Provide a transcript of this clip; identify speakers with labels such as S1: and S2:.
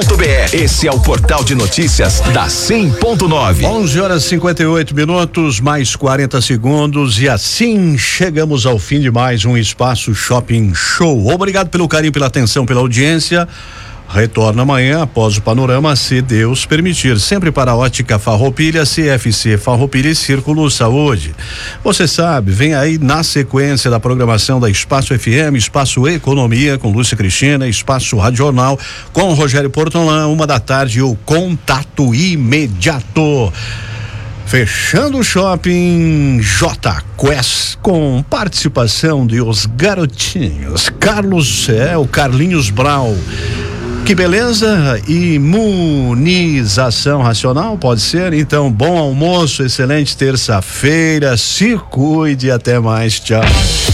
S1: Esse é o portal de notícias da 100.9.
S2: 11h58, mais 40 segundos, e assim chegamos ao fim de mais um Espaço Shopping Show. Obrigado pelo carinho, pela atenção, pela audiência. Retorna amanhã após o panorama, se Deus permitir, sempre para a Ótica Farroupilha, CFC Farroupilha e Círculo Saúde. Você sabe, vem aí na sequência da programação da Espaço FM, Espaço Economia com Lúcia Cristina, Espaço Radional com Rogério Portolã, 13h, o Contato Imediato. Fechando o Shopping J Quest com participação de os garotinhos, o Carlinhos Brau. Que beleza! Imunização racional, pode ser? Então, bom almoço, excelente terça-feira, se cuide, até mais, tchau.